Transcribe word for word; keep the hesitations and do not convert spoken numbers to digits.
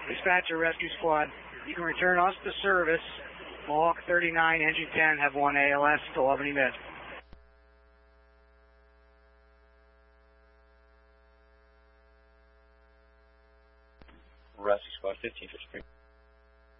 Dispatcher, Rescue Squad. You can return us to service. Mohawk thirty-nine, Engine ten, have one A L S to Albany Med. Rescue Squad, fifteen fifty-three.